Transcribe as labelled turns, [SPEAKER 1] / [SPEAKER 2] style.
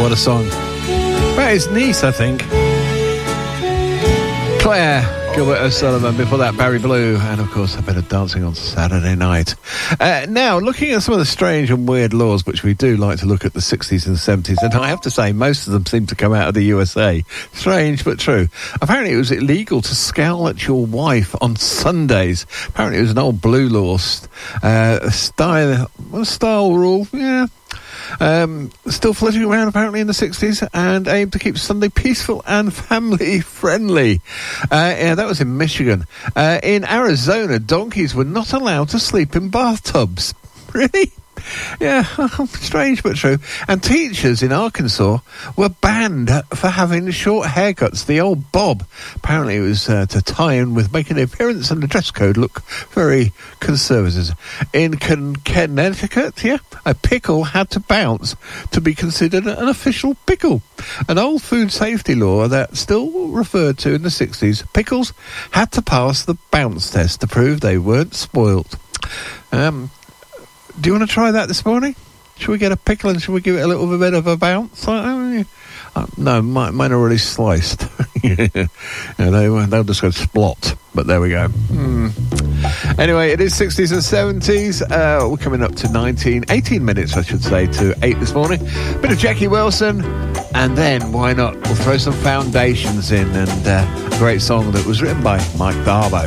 [SPEAKER 1] what a song. About his niece, I think. Claire Gilbert O'Sullivan, before that Barry Blue, and of course a bit of Dancing on Saturday Night. Now, looking at some of the strange and weird laws, which we do like to look at the 60s and 70s, and I have to say most of them seem to come out of the USA. Strange but true. Apparently it was illegal to scowl at your wife on Sundays. Apparently it was an old blue law. Style rule, yeah. Still floating around apparently in the 60s, and aimed to keep Sunday peaceful and family friendly. Yeah, that was in Michigan. In Arizona, donkeys were not allowed to sleep in bathtubs. Really? Yeah, strange but true. And teachers in Arkansas were banned for having short haircuts. The old bob. Apparently it was to tie in with making the appearance and the dress code look very conservative. In Connecticut, yeah, a pickle had to bounce to be considered an official pickle. An old food safety law that still referred to in the 60s. Pickles had to pass the bounce test to prove they weren't spoilt. Do you want to try that this morning? Should we get a pickle and should we give it a little bit of a bounce? No, mine are already sliced. Yeah, they'll just go splot. But there we go. Anyway, it is 60s and 70s. We're coming up to 18 minutes, I should say, to 8 this morning. Bit of Jackie Wilson. And then, why not? We'll throw some Foundations in, and a great song that was written by Mike Darbo.